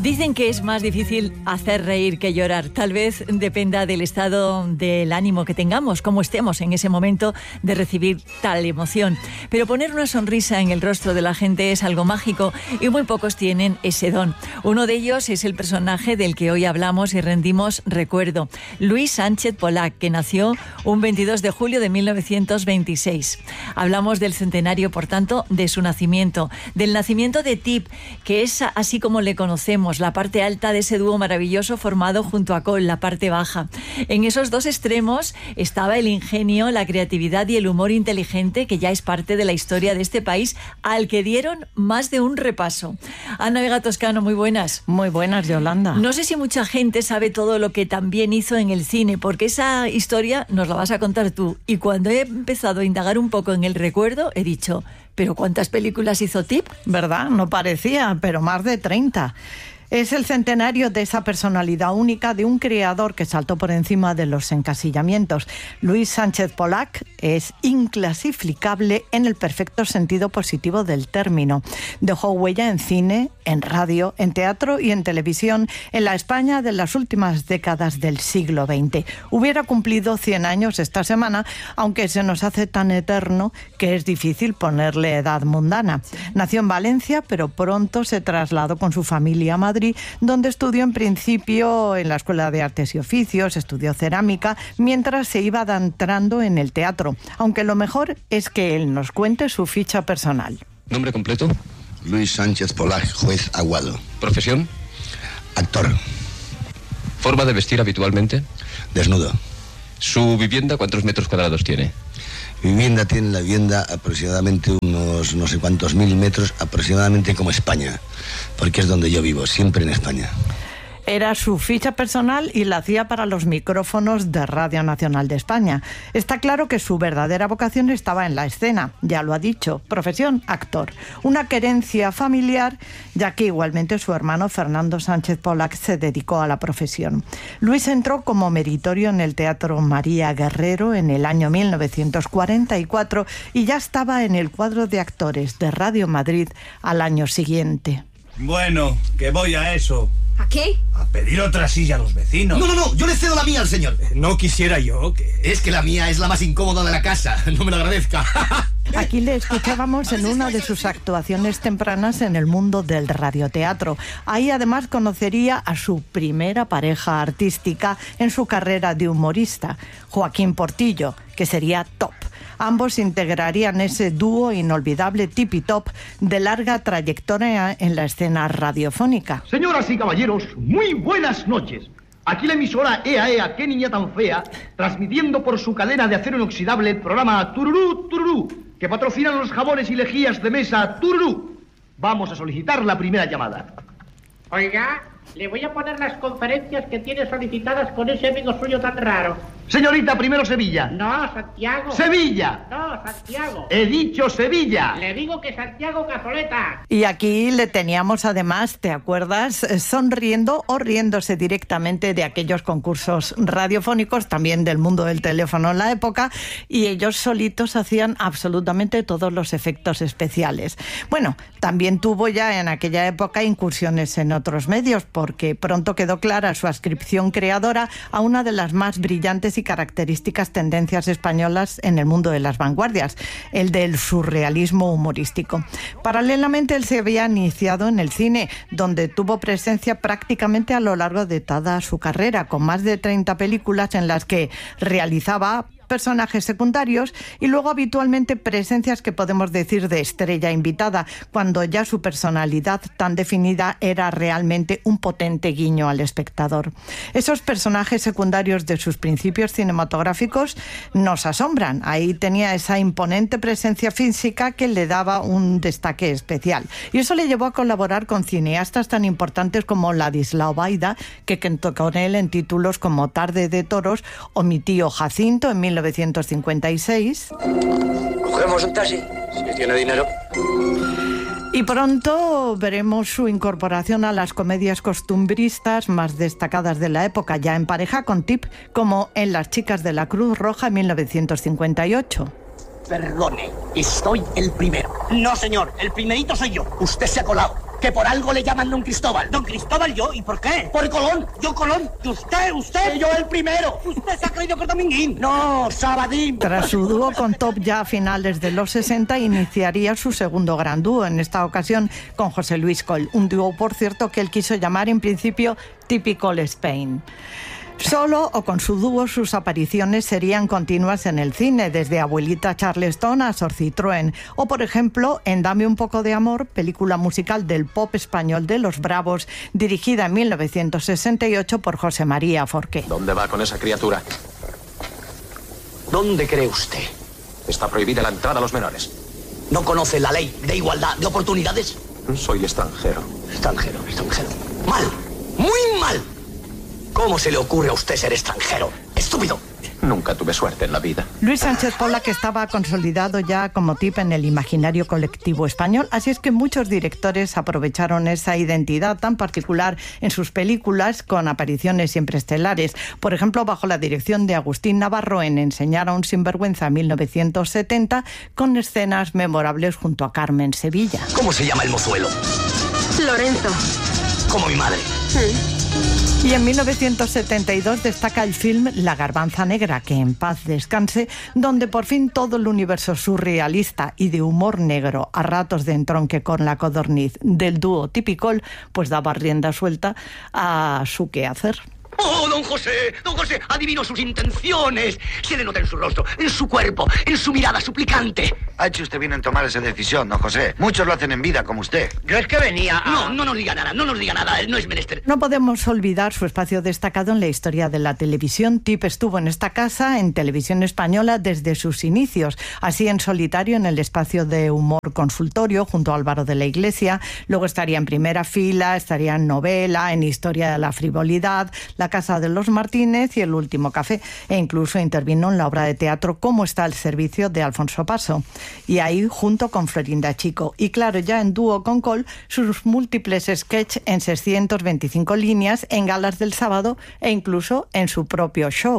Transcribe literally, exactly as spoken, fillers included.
Dicen que es más difícil hacer reír que llorar. Tal vez dependa del estado del ánimo que tengamos, cómo estemos en ese momento de recibir tal emoción. Pero poner una sonrisa en el rostro de la gente es algo mágico y muy pocos tienen ese don. Uno de ellos es el personaje del que hoy hablamos y rendimos recuerdo, Luis Sánchez Pollack, que nació un veintidós de julio de mil novecientos veintiséis. Hablamos del centenario, por tanto, de su nacimiento, del nacimiento de Tip, que es así como le conocemos, la parte alta de ese dúo maravilloso formado junto a Cole, la parte baja. En esos dos extremos estaba el ingenio, la creatividad y el humor inteligente, que ya es parte de la historia de este país, al que dieron más de un repaso. Ana Vega Toscano, muy buenas. Muy buenas, Yolanda. No sé si mucha gente sabe todo lo que también hizo en el cine, porque esa historia nos la vas a contar tú. Y cuando he empezado a indagar un poco en el recuerdo, he dicho, ¿pero cuántas películas hizo Tip? ¿Verdad? No parecía, pero más de treinta. Es el centenario de esa personalidad única de un creador que saltó por encima de los encasillamientos. Luis Sánchez Pollack es inclasificable en el perfecto sentido positivo del término. Dejó huella en cine, en radio, en teatro y en televisión en la España de las últimas décadas del siglo veinte. Hubiera cumplido cien años esta semana, aunque se nos hace tan eterno que es difícil ponerle edad mundana. Nació en Valencia, pero pronto se trasladó con su familia a Madrid, donde estudió en principio en la Escuela de Artes y Oficios, estudió cerámica, mientras se iba adentrando en el teatro, aunque lo mejor es que él nos cuente su ficha personal. ¿Nombre completo? Luis Sánchez Pollack, juez Aguado. ¿Profesión? Actor. ¿Forma de vestir habitualmente? Desnudo. ¿Su vivienda cuántos metros cuadrados tiene? Mi vivienda tiene la vivienda aproximadamente unos no sé cuántos mil metros, aproximadamente como España, porque es donde yo vivo, siempre en España. Era su ficha personal y la hacía para los micrófonos de Radio Nacional de España. Está claro que su verdadera vocación estaba en la escena, ya lo ha dicho, profesión, actor. Una querencia familiar, ya que igualmente su hermano Fernando Sánchez Pollack se dedicó a la profesión. Luis entró como meritorio en el Teatro María Guerrero en el año mil novecientos cuarenta y cuatro y ya estaba en el cuadro de actores de Radio Madrid al año siguiente. Bueno, que voy a eso. ¿A qué? A pedir otra silla a los vecinos. No, no, no, yo le cedo la mía al señor. Eh, no quisiera yo que... Es que la mía es la más incómoda de la casa, no me lo agradezca. Aquí le escuchábamos en una de sus actuaciones tempranas en el mundo del radioteatro. Ahí además conocería a su primera pareja artística en su carrera de humorista, Joaquín Portillo, que sería Top. Ambos integrarían ese dúo inolvidable Tip y Top de larga trayectoria en la escena radiofónica. Señoras y caballeros, muy buenas noches. Aquí la emisora Ea Ea, qué niña tan fea, transmitiendo por su cadena de acero inoxidable el programa Tururú, Tururú, que patrocinan los jabones y lejías de mesa Tururú. Vamos a solicitar la primera llamada. Oiga, le voy a poner las conferencias que tiene solicitadas con ese amigo suyo tan raro. Señorita, primero Sevilla. No, Santiago. ¡Sevilla! No, Santiago. He dicho Sevilla. Le digo que Santiago Cazoleta. Y aquí le teníamos además, ¿te acuerdas? Sonriendo o riéndose directamente de aquellos concursos radiofónicos, también del mundo del teléfono en la época, y ellos solitos hacían absolutamente todos los efectos especiales. Bueno, también tuvo ya en aquella época incursiones en otros medios, porque pronto quedó clara su adscripción creadora a una de las más brillantes y características tendencias españolas en el mundo de las vanguardias, el del surrealismo humorístico. Paralelamente, él se había iniciado en el cine, donde tuvo presencia prácticamente a lo largo de toda su carrera, con más de treinta películas en las que realizaba personajes secundarios y luego habitualmente presencias que podemos decir de estrella invitada, cuando ya su personalidad tan definida era realmente un potente guiño al espectador. Esos personajes secundarios de sus principios cinematográficos nos asombran. Ahí tenía esa imponente presencia física que le daba un destaque especial. Y eso le llevó a colaborar con cineastas tan importantes como Ladislao Baida, que cantó con él en títulos como Tarde de Toros o Mi tío Jacinto en mil novecientos cincuenta y seis. ¿Cogemos un taxi? Si tiene dinero. Y pronto veremos su incorporación a las comedias costumbristas más destacadas de la época, ya en pareja con Tip, como en Las chicas de la Cruz Roja en mil novecientos cincuenta y ocho. Perdone, estoy el primero. No, señor, el primerito soy yo. Usted se ha colado. Que por algo le llaman Don Cristóbal. ¿Don Cristóbal yo? ¿Y por qué? Por Colón. ¿Yo Colón? ¿Y usted? ¿Usted? Que yo el primero. ¿Usted se ha creído que es Dominguín? No, Sabadín. Tras su dúo con Top ya a finales de los sesenta, iniciaría su segundo gran dúo, en esta ocasión con José Luis Coll. Un dúo, por cierto, que él quiso llamar en principio Typical Spain. Solo o con su dúo, sus apariciones serían continuas en el cine, desde Abuelita Charleston a Sor Citroën, o por ejemplo en Dame un poco de amor, película musical del pop español de Los Bravos, dirigida en mil novecientos sesenta y ocho por José María Forqué. ¿Dónde va con esa criatura? ¿Dónde cree usted? Está prohibida la entrada a los menores. ¿No conoce la ley de igualdad de oportunidades? Soy extranjero. Extranjero, extranjero. Mal, muy mal. ¿Cómo se le ocurre a usted ser extranjero? ¡Estúpido! Nunca tuve suerte en la vida. Luis Sánchez Pola, que estaba consolidado ya como tipo en el imaginario colectivo español, así es que muchos directores aprovecharon esa identidad tan particular en sus películas con apariciones siempre estelares. Por ejemplo, bajo la dirección de Agustín Navarro en Enseñar a un sinvergüenza mil novecientos setenta, con escenas memorables junto a Carmen Sevilla. ¿Cómo se llama el mozuelo? Lorenzo. Como mi madre. Sí. Y en mil novecientos setenta y dos destaca el film La Garbanza Negra, que en paz descanse, donde por fin todo el universo surrealista y de humor negro, a ratos de entronque con la codorniz del dúo Typical, pues daba rienda suelta a su quehacer. ¡Oh, don José! ¡Don José! Adivino sus intenciones. Se le nota en su rostro, en su cuerpo, en su mirada suplicante. Ha hecho usted bien en tomar esa decisión, don José. Muchos lo hacen en vida, como usted. Yo es que venía a... No, no nos diga nada, no nos diga nada. No es menester. No podemos olvidar su espacio destacado en la historia de la televisión. Tip estuvo en esta casa, en Televisión Española, desde sus inicios. Así en solitario, en el espacio de humor consultorio, junto a Álvaro de la Iglesia. Luego estaría en Primera Fila, estaría en Novela, en Historia de la Frivolidad, La Casa de los Martínez y El Último Café, e incluso intervino en la obra de teatro Cómo está el servicio, de Alfonso Paso, y ahí junto con Florinda Chico. Y claro, ya en dúo con Coll, sus múltiples sketches en seiscientas veinticinco líneas, en galas del sábado e incluso en su propio show.